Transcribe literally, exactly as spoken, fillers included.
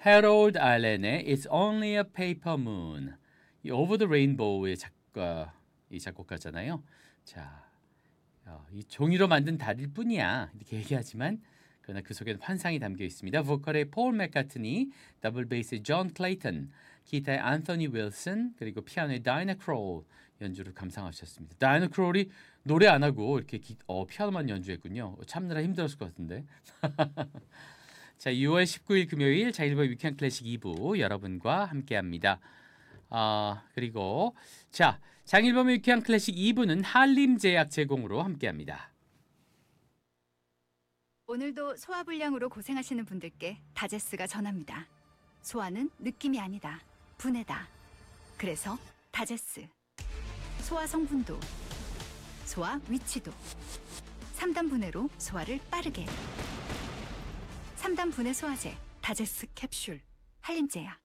Harold Allen의 It's Only a Paper Moon. 이 Over the Rainbow의 작가, 이 작곡가잖아요. 자, 어, 이 종이로 만든 달일 뿐이야 이렇게 얘기하지만 그러나 그 속에는 환상이 담겨 있습니다. 보컬의 폴 맥카트니, 더블 베이스의 존 클레이턴, 기타의 앤서니 윌슨, 그리고 피아노의 다이나 크롤 연주를 감상하셨습니다. 다이나 크롤이 노래 안 하고 이렇게 기, 어, 피아노만 연주했군요. 참느라 힘들었을 것 같은데. 자, 유월 십구일 금요일 장일보 위켄 클래식 이 부 여러분과 함께합니다. 아, 그리고 자, 장일범의 유쾌한 클래식 이 부는 한림 제약 제공으로 함께합니다. 오늘도 소화불량으로 고생하시는 분들께 다제스가 전합니다. 소화는 느낌이 아니다. 분해다. 그래서 다제스. 소화 성분도, 소화 위치도. 삼 단 분해로 소화를 빠르게. 삼 단 분해 소화제 다제스 캡슐 한림제약.